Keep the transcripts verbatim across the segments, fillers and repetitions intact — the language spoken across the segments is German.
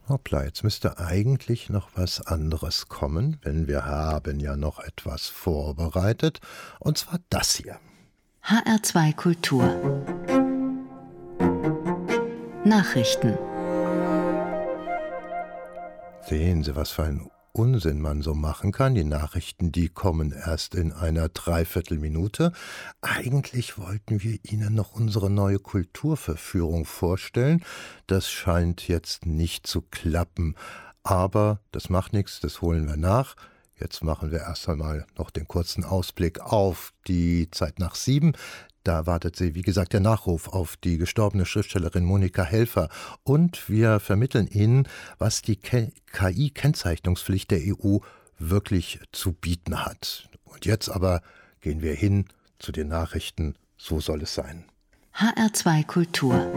Hoppla, jetzt müsste eigentlich noch was anderes kommen, denn wir haben ja noch etwas vorbereitet, und zwar das hier. H R zwei Kultur Nachrichten. Sehen Sie, was für ein Unsinn man so machen kann. Die Nachrichten, die kommen erst in einer Dreiviertelminute. Eigentlich wollten wir Ihnen noch unsere neue Kulturverführung vorstellen. Das scheint jetzt nicht zu klappen. Aber das macht nichts, das holen wir nach. Jetzt machen wir erst einmal noch den kurzen Ausblick auf die Zeit nach sieben. Da wartet sie, wie gesagt, der Nachruf auf die gestorbene Schriftstellerin Monika Helfer. Und wir vermitteln Ihnen, was die K I-Kennzeichnungspflicht der E U wirklich zu bieten hat. Und jetzt aber gehen wir hin zu den Nachrichten. So soll es sein. H R zwei Kultur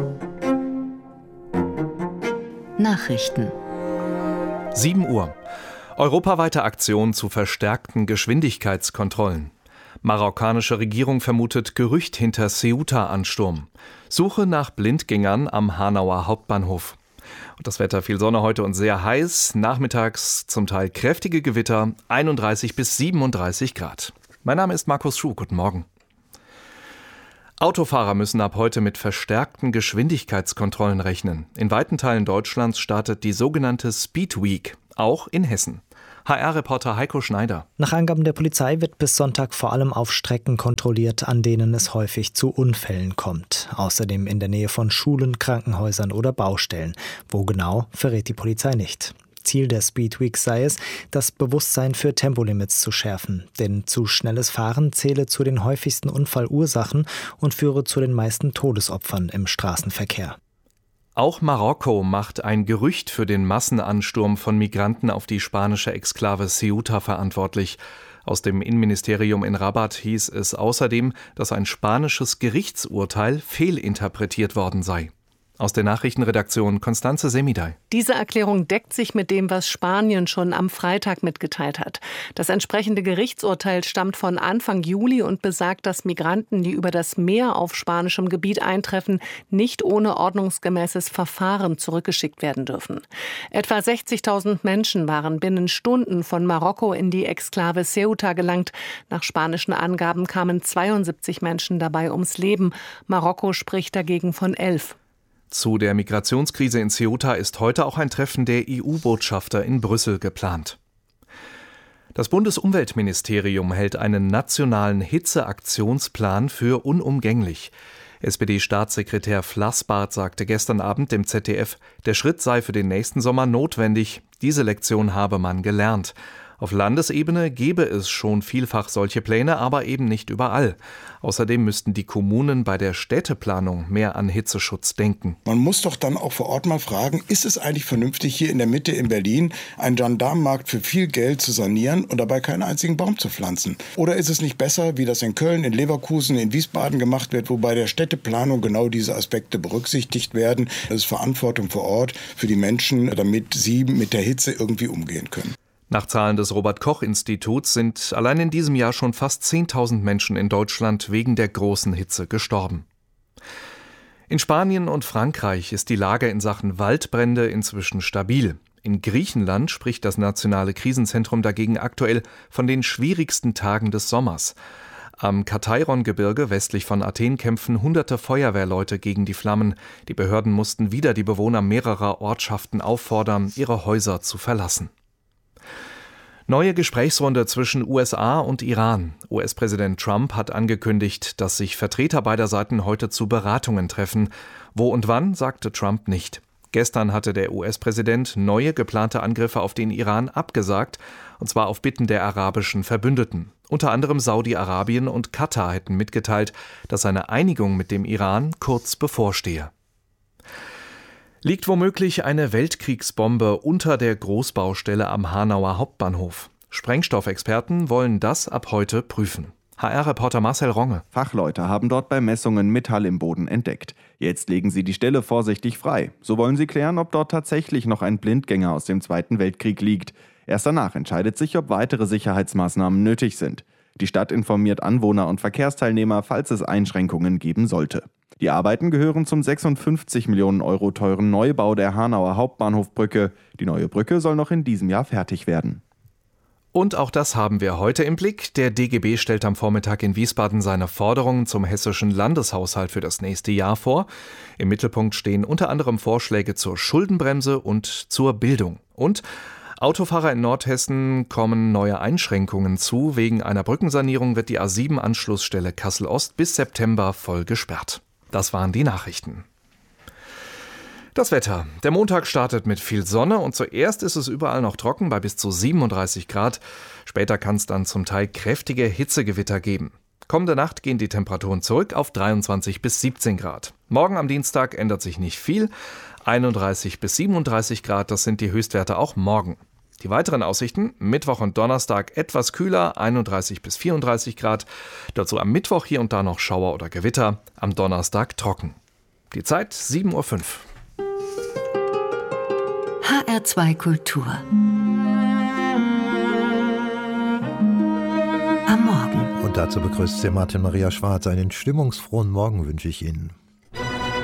Nachrichten. sieben Uhr. Europaweite Aktion zu verstärkten Geschwindigkeitskontrollen. Marokkanische Regierung vermutet Gerücht hinter Ceuta-Ansturm. Suche nach Blindgängern am Hanauer Hauptbahnhof. Und das Wetter, viel Sonne heute und sehr heiß. Nachmittags zum Teil kräftige Gewitter, einunddreißig bis siebenunddreißig Grad. Mein Name ist Markus Schuh, guten Morgen. Autofahrer müssen ab heute mit verstärkten Geschwindigkeitskontrollen rechnen. In weiten Teilen Deutschlands startet die sogenannte Speed Week, auch in Hessen. H R-Reporter Heiko Schneider. Nach Angaben der Polizei wird bis Sonntag vor allem auf Strecken kontrolliert, an denen es häufig zu Unfällen kommt. Außerdem in der Nähe von Schulen, Krankenhäusern oder Baustellen. Wo genau, verrät die Polizei nicht. Ziel der Speed Week sei es, das Bewusstsein für Tempolimits zu schärfen. Denn zu schnelles Fahren zähle zu den häufigsten Unfallursachen und führe zu den meisten Todesopfern im Straßenverkehr. Auch Marokko macht ein Gerücht für den Massenansturm von Migranten auf die spanische Exklave Ceuta verantwortlich. Aus dem Innenministerium in Rabat hieß es außerdem, dass ein spanisches Gerichtsurteil fehlinterpretiert worden sei. Aus der Nachrichtenredaktion Constanze Semidey. Diese Erklärung deckt sich mit dem, was Spanien schon am Freitag mitgeteilt hat. Das entsprechende Gerichtsurteil stammt von Anfang Juli und besagt, dass Migranten, die über das Meer auf spanischem Gebiet eintreffen, nicht ohne ordnungsgemäßes Verfahren zurückgeschickt werden dürfen. Etwa sechzigtausend Menschen waren binnen Stunden von Marokko in die Exklave Ceuta gelangt. Nach spanischen Angaben kamen zweiundsiebzig Menschen dabei ums Leben. Marokko spricht dagegen von elf. Zu der Migrationskrise in Ceuta ist heute auch ein Treffen der E U-Botschafter in Brüssel geplant. Das Bundesumweltministerium hält einen nationalen Hitzeaktionsplan für unumgänglich. S P D-Staatssekretär Flassbart sagte gestern Abend dem Z D F, der Schritt sei für den nächsten Sommer notwendig. Diese Lektion habe man gelernt. Auf Landesebene gebe es schon vielfach solche Pläne, aber eben nicht überall. Außerdem müssten die Kommunen bei der Städteplanung mehr an Hitzeschutz denken. Man muss doch dann auch vor Ort mal fragen, ist es eigentlich vernünftig, hier in der Mitte in Berlin einen Gendarmenmarkt für viel Geld zu sanieren und dabei keinen einzigen Baum zu pflanzen? Oder ist es nicht besser, wie das in Köln, in Leverkusen, in Wiesbaden gemacht wird, wo bei der Städteplanung genau diese Aspekte berücksichtigt werden? Das ist Verantwortung vor Ort für die Menschen, damit sie mit der Hitze irgendwie umgehen können. Nach Zahlen des Robert-Koch-Instituts sind allein in diesem Jahr schon fast zehntausend Menschen in Deutschland wegen der großen Hitze gestorben. In Spanien und Frankreich ist die Lage in Sachen Waldbrände inzwischen stabil. In Griechenland spricht das Nationale Krisenzentrum dagegen aktuell von den schwierigsten Tagen des Sommers. Am Katairon-Gebirge westlich von Athen kämpfen hunderte Feuerwehrleute gegen die Flammen. Die Behörden mussten wieder die Bewohner mehrerer Ortschaften auffordern, ihre Häuser zu verlassen. Neue Gesprächsrunde zwischen U S A und Iran. U S-Präsident Trump hat angekündigt, dass sich Vertreter beider Seiten heute zu Beratungen treffen. Wo und wann, sagte Trump nicht. Gestern hatte der U S-Präsident neue geplante Angriffe auf den Iran abgesagt, und zwar auf Bitten der arabischen Verbündeten. Unter anderem Saudi-Arabien und Katar hätten mitgeteilt, dass eine Einigung mit dem Iran kurz bevorstehe. Liegt womöglich eine Weltkriegsbombe unter der Großbaustelle am Hanauer Hauptbahnhof? Sprengstoffexperten wollen das ab heute prüfen. H R-Reporter Marcel Ronge. Fachleute haben dort bei Messungen Metall im Boden entdeckt. Jetzt legen sie die Stelle vorsichtig frei. So wollen sie klären, ob dort tatsächlich noch ein Blindgänger aus dem Zweiten Weltkrieg liegt. Erst danach entscheidet sich, ob weitere Sicherheitsmaßnahmen nötig sind. Die Stadt informiert Anwohner und Verkehrsteilnehmer, falls es Einschränkungen geben sollte. Die Arbeiten gehören zum sechsundfünfzig Millionen Euro teuren Neubau der Hanauer Hauptbahnhofbrücke. Die neue Brücke soll noch in diesem Jahr fertig werden. Und auch das haben wir heute im Blick. Der D G B stellt am Vormittag in Wiesbaden seine Forderungen zum hessischen Landeshaushalt für das nächste Jahr vor. Im Mittelpunkt stehen unter anderem Vorschläge zur Schuldenbremse und zur Bildung. Und Autofahrer in Nordhessen kommen neue Einschränkungen zu. Wegen einer Brückensanierung wird die A sieben Anschlussstelle Kassel-Ost bis September voll gesperrt. Das waren die Nachrichten. Das Wetter. Der Montag startet mit viel Sonne und zuerst ist es überall noch trocken bei bis zu siebenunddreißig Grad. Später kann es dann zum Teil kräftige Hitzegewitter geben. Kommende Nacht gehen die Temperaturen zurück auf dreiundzwanzig bis siebzehn Grad. Morgen am Dienstag ändert sich nicht viel. einunddreißig bis siebenunddreißig Grad, das sind die Höchstwerte auch morgen. Die weiteren Aussichten: Mittwoch und Donnerstag etwas kühler, einunddreißig bis vierunddreißig Grad. Dazu am Mittwoch hier und da noch Schauer oder Gewitter, am Donnerstag trocken. Die Zeit sieben Uhr fünf. H R zwei Kultur. Am Morgen. Und dazu begrüßt Sie Martin Maria Schwarz. Einen stimmungsfrohen Morgen wünsche ich Ihnen.